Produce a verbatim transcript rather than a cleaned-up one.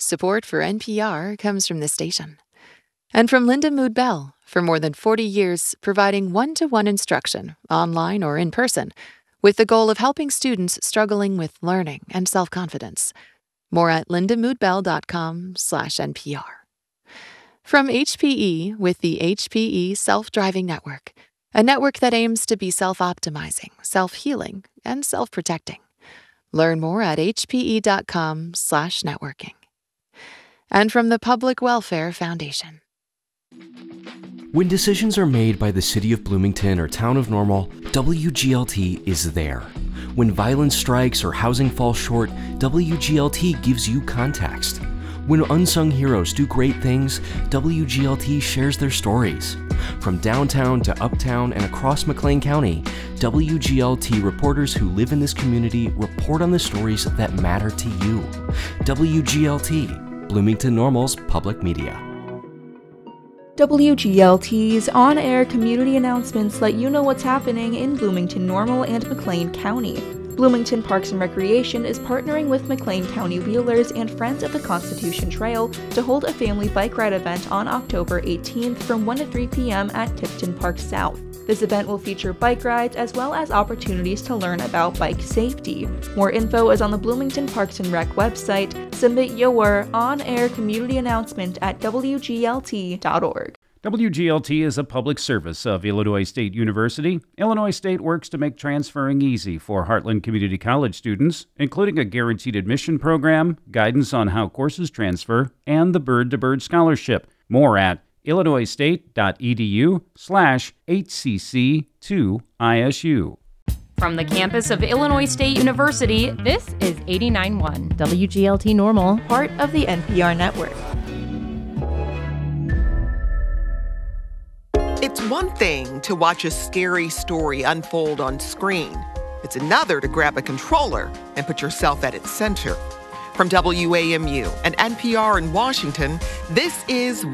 Support for N P R comes from the station. And from Linda Mood Bell, for more than forty years providing one-to-one instruction, online or in person, with the goal of helping students struggling with learning and self-confidence. More at lindamoodbell.com slash NPR. From H P E with the H P E Self-Driving Network, a network that aims to be self-optimizing, self-healing, and self-protecting. Learn more at hpe.com slash networking. And from the Public Welfare Foundation. When decisions are made by the City of Bloomington or Town of Normal, W G L T is there. When violence strikes or housing falls short, W G L T gives you context. When unsung heroes do great things, W G L T shares their stories. From downtown to uptown and across McLean County, W G L T reporters who live in this community report on the stories that matter to you. W G L T, Bloomington Normal's public media. W G L T's on-air community announcements let you know what's happening in Bloomington Normal and McLean County. Bloomington Parks and Recreation is partnering with McLean County Wheelers and Friends of the Constitution Trail to hold a family bike ride event on October eighteenth from one to three p.m. at Tipton Park South. This event will feature bike rides as well as opportunities to learn about bike safety. More info is on the Bloomington Parks and Rec website. Submit your on-air community announcement at w g l t dot org. W G L T is a public service of Illinois State University. Illinois State works to make transferring easy for Heartland Community College students, including a guaranteed admission program, guidance on how courses transfer, and the Bird to Bird Scholarship. More at illinoisstate.edu slash HCC2ISU. From the campus of Illinois State University, this is eighty-nine point one W G L T Normal, part of the N P R network. It's one thing to watch a scary story unfold on screen. It's another to grab a controller and put yourself at its center. From W A M U and N P R in Washington, this is